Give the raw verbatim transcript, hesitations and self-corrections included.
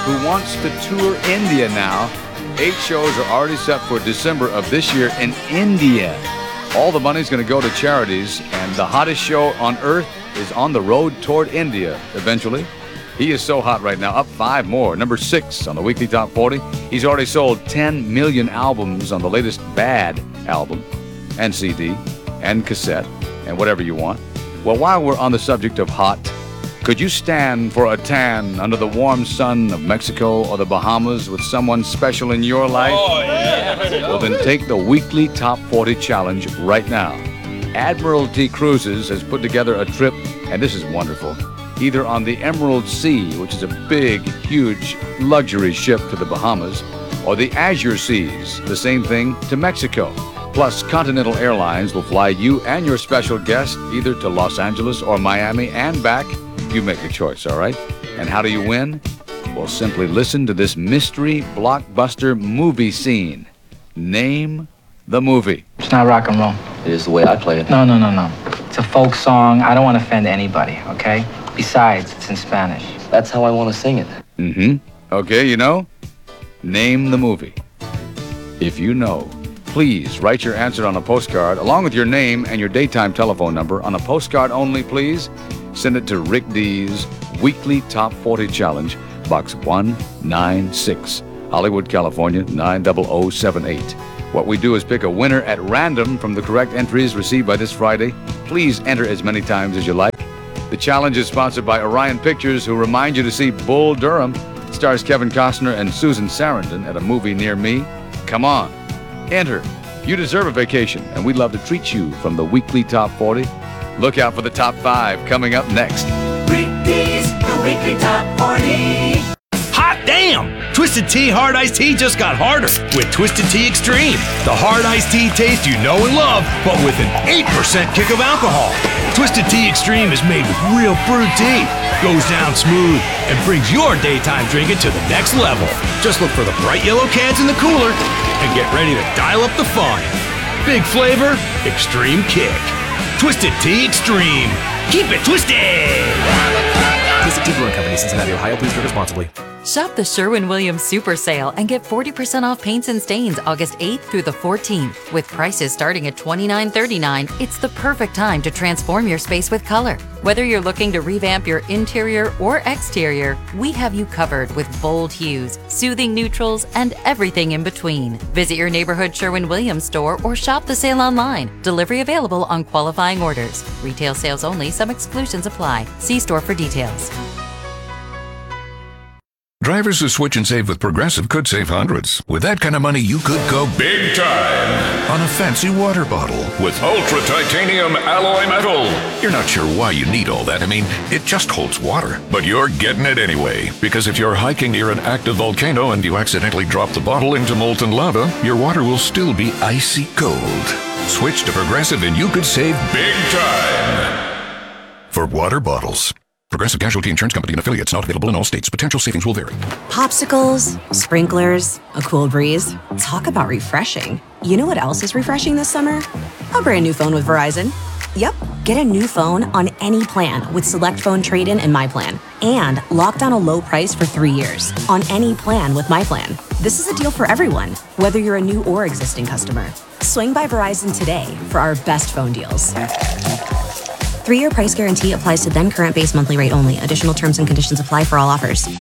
who wants to tour India now. Eight shows are already set for December of this year in India. All the money's going to go to charities, and the hottest show on earth is on the road toward India eventually. He is so hot right now, up five more, number six on the weekly top forty. He's already sold ten million albums on the latest Bad album, and C D, and cassette, and whatever you want. Well, while we're on the subject of hot, could you stand for a tan under the warm sun of Mexico or the Bahamas with someone special in your life? Oh, yeah. Well, then take the weekly top forty challenge right now. Admiralty Cruises has put together a trip, and this is wonderful, either on the Emerald Sea, which is a big, huge luxury ship to the Bahamas, or the Azure Seas, the same thing, to Mexico. Plus, Continental Airlines will fly you and your special guest either to Los Angeles or Miami and back. You make the choice, all right? And how do you win? Well, simply listen to this mystery blockbuster movie scene. Name the movie. It's not rock and roll. It is the way I play it. No, no, no, no. It's a folk song. I don't want to offend anybody, okay? Besides, it's in Spanish. That's how I want to sing it. Mm-hmm. Okay, you know? Name the movie. If you know, please write your answer on a postcard, along with your name and your daytime telephone number on a postcard only, please. Send it to Rick D's Weekly Top forty Challenge, Box one ninety-six, Hollywood, California, nine zero zero seven eight. What we do is pick a winner at random from the correct entries received by this Friday. Please enter as many times as you like. The challenge is sponsored by Orion Pictures, who remind you to see Bull Durham. Stars Kevin Costner and Susan Sarandon at a movie near me. Come on, enter. You deserve a vacation, and we'd love to treat you from the Weekly Top forty. Look out for the top five coming up next. Rick D's, the Weekly Top forty. Hot damn! Twisted Tea Hard Iced Tea just got harder with Twisted Tea Extreme. The hard iced tea taste you know and love, but with an eight percent kick of alcohol. Twisted Tea Extreme is made with real brewed tea, goes down smooth, and brings your daytime drinking to the next level. Just look for the bright yellow cans in the cooler and get ready to dial up the fun. Big flavor, extreme kick. Twisted Tea Extreme. Keep it twisted! Twisted Tea Brewing Company, Cincinnati, Ohio. Please drink responsibly. Shop the Sherwin-Williams Super Sale and get forty percent off paints and stains August eighth through the fourteenth. With prices starting at twenty-nine thirty-nine, it's the perfect time to transform your space with color. Whether you're looking to revamp your interior or exterior, we have you covered with bold hues, soothing neutrals, and everything in between. Visit your neighborhood Sherwin-Williams store or shop the sale online. Delivery available on qualifying orders. Retail sales only. Some exclusions apply. See store for details. Drivers who switch and save with Progressive could save hundreds. With that kind of money, you could go big time on a fancy water bottle with ultra titanium alloy metal. You're not sure why you need all that. I mean, it just holds water. But you're getting it anyway, because if you're hiking near an active volcano and you accidentally drop the bottle into molten lava, your water will still be icy cold. Switch to Progressive and you could save big time for water bottles. Progressive Casualty Insurance Company and affiliates, not available in all states. Potential savings will vary. Popsicles, sprinklers, a cool breeze. Talk about refreshing. You know what else is refreshing this summer? A brand new phone with Verizon. Yep, get a new phone on any plan with Select Phone Trade-in and My Plan. And lock down a low price for three years on any plan with My Plan. This is a deal for everyone, whether you're a new or existing customer. Swing by Verizon today for our best phone deals. Three-year price guarantee applies to then current base monthly rate only. Additional terms and conditions apply for all offers.